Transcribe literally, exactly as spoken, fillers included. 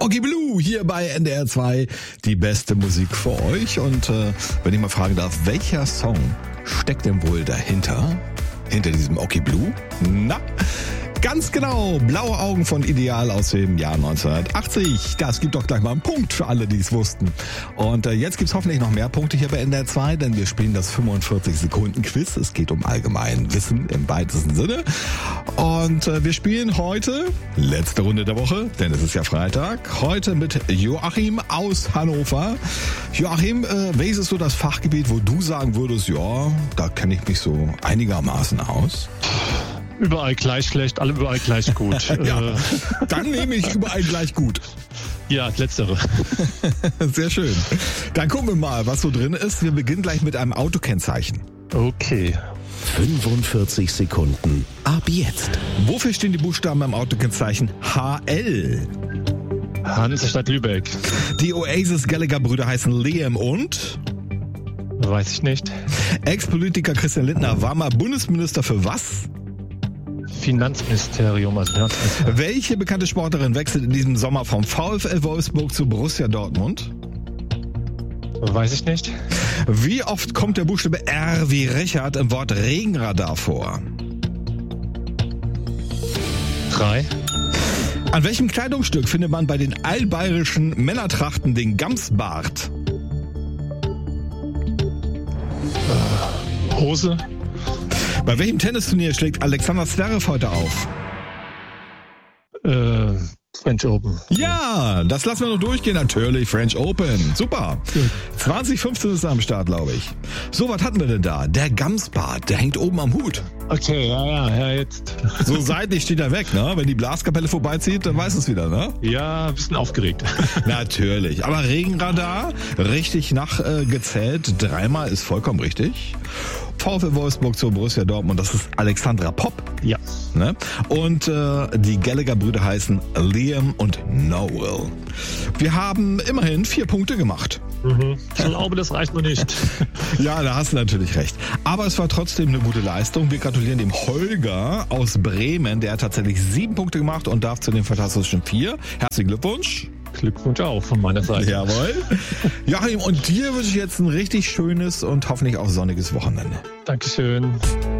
Oki Blue hier bei N D R zwei, die beste Musik für euch. Und äh, wenn ich mal fragen darf, welcher Song steckt denn wohl dahinter? Hinter diesem Oki Blue? Na, ganz genau, Blaue Augen von Ideal aus dem Jahr neunzehnhundertachtzig. Das gibt doch gleich mal einen Punkt für alle, die es wussten. Und äh, jetzt gibt's hoffentlich noch mehr Punkte hier bei N D R zwei, denn wir spielen das fünfundvierzig Sekunden Quiz. Es geht um allgemein Wissen im weitesten Sinne. Und äh, wir spielen heute, letzte Runde der Woche, denn es ist ja Freitag, heute mit Joachim aus Hannover. Joachim, äh, welches ist so das Fachgebiet, wo du sagen würdest, ja, da kenne ich mich so einigermaßen aus? Überall gleich schlecht, alle überall gleich gut. Ja, dann nehme ich überall gleich gut. Ja, letztere. Sehr schön. Dann gucken wir mal, was so drin ist. Wir beginnen gleich mit einem Autokennzeichen. Okay. fünfundvierzig Sekunden ab jetzt. Wofür stehen die Buchstaben beim Autokennzeichen H L? Hansestadt Lübeck. Die Oasis-Gallagher-Brüder heißen Liam und? Weiß ich nicht. Ex-Politiker Christian Lindner war mal Bundesminister für was? Finanzministerium. Also Finanzministerium. Welche bekannte Sportlerin wechselt in diesem Sommer vom VfL Wolfsburg zu Borussia Dortmund? Weiß ich nicht. Wie oft kommt der Buchstabe R wie Richard im Wort Regenradar vor? Drei. An welchem Kleidungsstück findet man bei den allbayerischen Männertrachten den Gamsbart? Äh, Hose. Bei welchem Tennisturnier schlägt Alexander Zverev heute auf? Äh, French Open. Ja, das lassen wir noch durchgehen. Natürlich, French Open. Super. zwanzig fünfzehn ist er am Start, glaube ich. So, was hatten wir denn da? Der Gamsbart, der hängt oben am Hut. Okay, ja, ja, ja, jetzt. So seitlich steht er weg, ne? Wenn die Blaskapelle vorbeizieht, dann weiß es wieder, ne? Ja, ein bisschen aufgeregt. Natürlich. Aber Regenradar, richtig nachgezählt. Äh, Dreimal ist vollkommen richtig. VfL Wolfsburg zu Borussia Dortmund, das ist Alexandra Popp. Ja. Ne? Und äh, die Gallagher-Brüder heißen Liam und Noel. Wir haben immerhin vier Punkte gemacht. Mhm. Ich glaube, das reicht mir nicht. Ja, da hast du natürlich recht. Aber es war trotzdem eine gute Leistung. Wir gratulieren dem Holger aus Bremen. Der hat tatsächlich sieben Punkte gemacht und darf zu den fantastischen vier. Herzlichen Glückwunsch. Glückwunsch auch von meiner Seite. Jawohl. Joachim, und dir wünsche ich jetzt ein richtig schönes und hoffentlich auch sonniges Wochenende. Dankeschön.